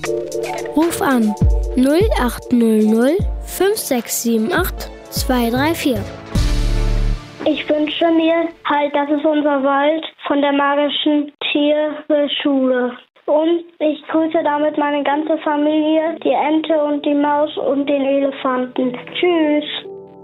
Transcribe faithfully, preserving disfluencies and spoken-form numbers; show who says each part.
Speaker 1: Ruf an null acht null null fünf sechs sieben acht zwei drei vier.
Speaker 2: Ich wünsche mir halt, das ist unser Wald von der Magischen Tierschule. Und ich grüße damit meine ganze Familie, die Ente und die Maus und den Elefanten. Tschüss.